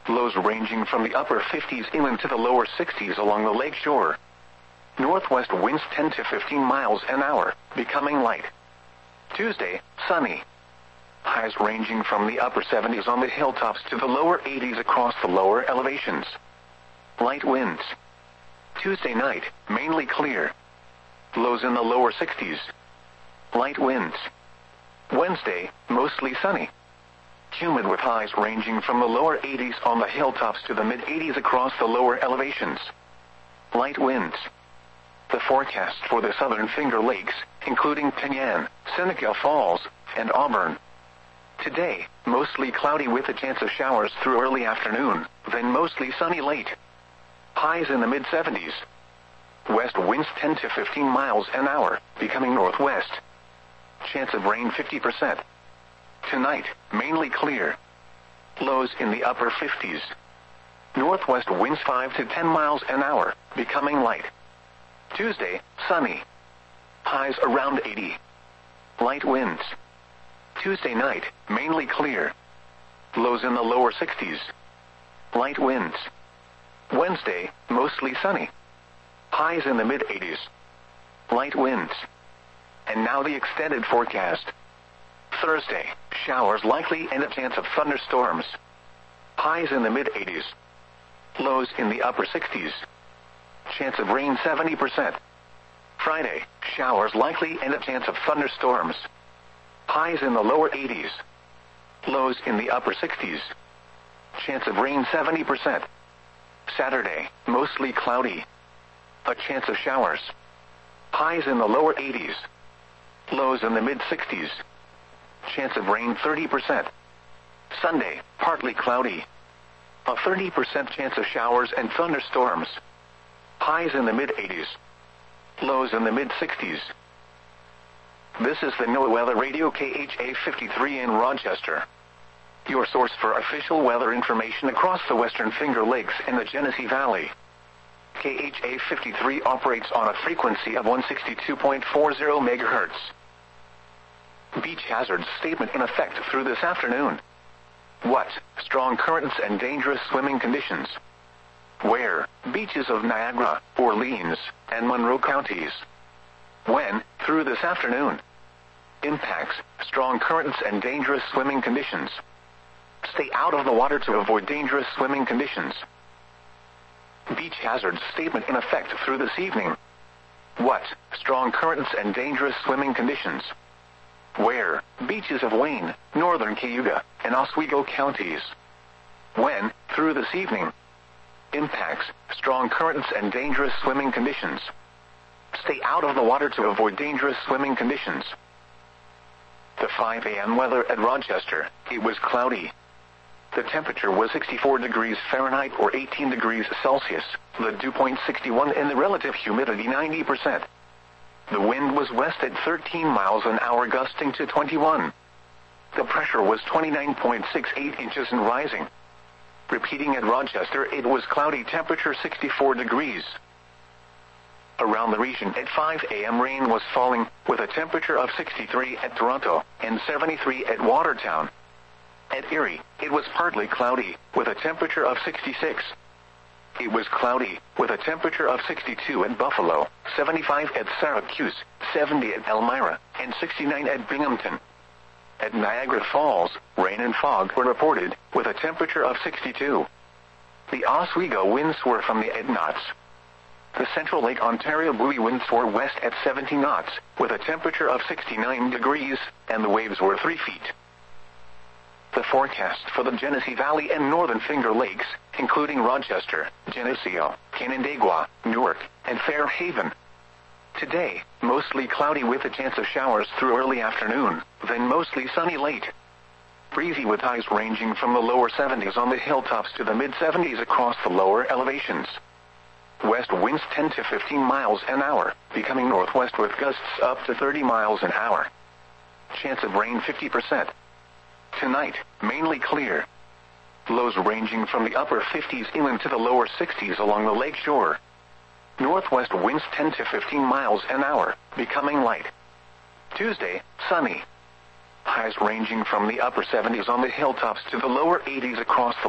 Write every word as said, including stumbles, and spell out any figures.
Lows ranging from the upper fifties inland to the lower sixties along the lake shore. Northwest winds ten to fifteen miles an hour, becoming light. Tuesday, sunny. Highs ranging from the upper seventies on the hilltops to the lower eighties across the lower elevations. Light winds. Tuesday night, mainly clear. Lows in the lower sixties. Light winds. Wednesday, mostly sunny. Humid with highs ranging from the lower eighties on the hilltops to the mid-eighties across the lower elevations. Light winds. The forecast for the southern Finger Lakes, including Penyan, Seneca Falls, and Auburn. Today, mostly cloudy with a chance of showers through early afternoon, then mostly sunny late. Highs in the mid-seventies. West winds ten to fifteen miles an hour, becoming northwest. Chance of rain fifty percent. Tonight, mainly clear. Lows in the upper fifties. Northwest winds five to ten miles an hour, becoming light. Tuesday, sunny. Highs around eighty. Light winds. Tuesday night, mainly clear. Lows in the lower sixties. Light winds. Wednesday, mostly sunny. Highs in the mid-eighties. Light winds. And now the extended forecast. Thursday, showers likely and a chance of thunderstorms. Highs in the mid-eighties. Lows in the upper sixties. Chance of rain seventy percent. Friday, showers likely and a chance of thunderstorms. Highs in the lower eighties. Lows in the upper sixties. Chance of rain seventy percent. Saturday, mostly cloudy. A chance of showers. Highs in the lower eighties. Lows in the mid-sixties. Chance of rain thirty percent. Sunday, partly cloudy. A thirty percent chance of showers and thunderstorms. Highs in the mid-eighties. Lows in the mid-sixties. This is the NOAA Weather Radio K H A fifty-three in Rochester. Your source for official weather information across the Western Finger Lakes and the Genesee Valley. K H A fifty-three operates on a frequency of one sixty-two point four zero megahertz. Beach hazards statement in effect through this afternoon. What? Strong currents and dangerous swimming conditions. Where? Beaches of Niagara, Orleans, and Monroe counties. When? Through this afternoon. Impacts: strong currents and dangerous swimming conditions. Stay out of the water to avoid dangerous swimming conditions. Beach hazards statement in effect through this evening. What? Strong currents and dangerous swimming conditions. Where? Beaches of Wayne, northern Cayuga, and Oswego counties. When? Through this evening. Impacts: strong currents and dangerous swimming conditions. Stay out of the water to avoid dangerous swimming conditions. The five a m weather at Rochester: it was cloudy. The temperature was sixty-four degrees Fahrenheit or eighteen degrees Celsius, the dew point sixty-one and the relative humidity ninety percent. The wind was west at thirteen miles an hour, gusting to twenty-one. The pressure was twenty-nine point six eight inches and rising. Repeating at Rochester, it was cloudy, temperature sixty-four degrees. Around the region at five a m rain was falling, with a temperature of sixty-three at Toronto and seventy-three at Watertown. At Erie, it was partly cloudy, with a temperature of sixty-six. It was cloudy, with a temperature of sixty-two at Buffalo, seventy-five at Syracuse, seventy at Elmira, and sixty-nine at Binghamton. At Niagara Falls, rain and fog were reported, with a temperature of sixty-two. The Oswego winds were from the eight knots. The Central Lake Ontario buoy winds were west at seventy knots, with a temperature of sixty-nine degrees, and the waves were three feet. The forecast for the Genesee Valley and Northern Finger Lakes, including Rochester, Geneseo, Canandaigua, Newark, and Fairhaven. Today, mostly cloudy with a chance of showers through early afternoon, then mostly sunny late. Breezy with highs ranging from the lower seventies on the hilltops to the mid-seventies across the lower elevations. West winds ten to fifteen miles an hour, becoming northwest with gusts up to thirty miles an hour. Chance of rain fifty percent. Tonight, mainly clear. Lows ranging from the upper fifties inland to the lower sixties along the lake shore. Northwest winds ten to fifteen miles an hour, becoming light. Tuesday, sunny. Highs ranging from the upper seventies on the hilltops to the lower eighties across the